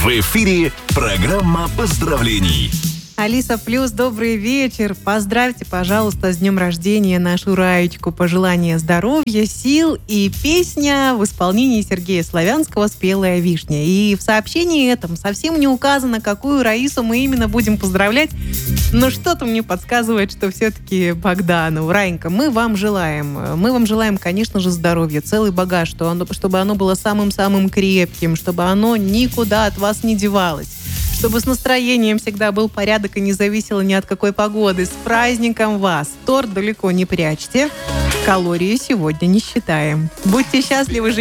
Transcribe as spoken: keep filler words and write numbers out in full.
В эфире программа поздравлений. Алиса Плюс, добрый вечер. Поздравьте, пожалуйста, с днем рождения нашу Раечку. Пожелания здоровья, сил и песня в исполнении Сергея Славянского «Спелая вишня». И в сообщении этом совсем не указано, какую Раису мы именно будем поздравлять. Но что-то мне подсказывает, что все-таки Богдану. Раенька, мы вам желаем. Мы вам желаем, конечно же, здоровья, целый багаж, что оно, чтобы оно было самым-самым крепким, чтобы оно никуда от вас не девалось. Чтобы с настроением всегда был порядок и не зависело ни от какой погоды. С праздником вас! Торт далеко не прячьте. Калории сегодня не считаем. Будьте счастливы, живите.